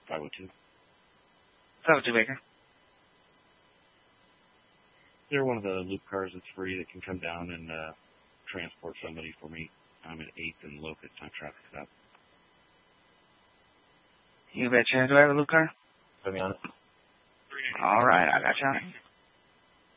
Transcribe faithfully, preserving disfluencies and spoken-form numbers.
five oh two. five oh two Baker. They're one of the loop cars that's free that can come down and uh, transport somebody for me. I'm at eighth and Locust on traffic stop. You betcha. Do I have a loop car? Put me on it. All right, I got you on it.